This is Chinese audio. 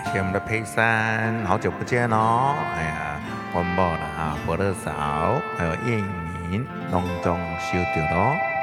我们的佩珊，好久不见哦！哎呀，温饱了啊，伯乐嫂，还有叶颖，隆重收到咯。